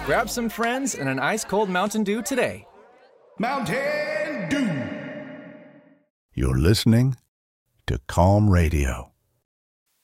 Grab some friends and an ice-cold Mountain Dew today. Mountain Dew. You're listening to Calm Radio.